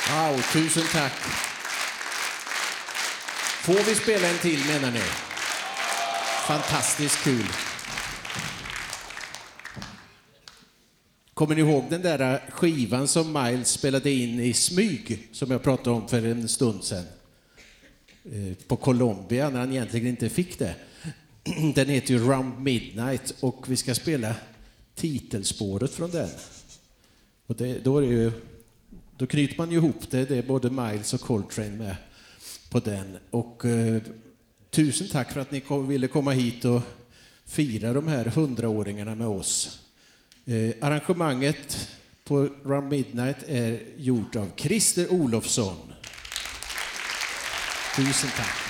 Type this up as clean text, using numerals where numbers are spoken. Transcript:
Wow, tusen tack. Får vi spela en till, menar ni? Fantastiskt kul. Kommer ni ihåg den där skivan som Miles spelade in i smyg, som jag pratade om för en stund sedan? På Colombia, när han egentligen inte fick det. Den heter ju Round Midnight och vi ska spela titelspåret från den. Och då knyter man ju ihop det. Det är både Miles och Coltrane med på den. Och tusen tack för att ni ville komma hit och fira de här 100-åringarna med oss. Arrangemanget på Round Midnight är gjort av Christer Olofsson. Tusen tack.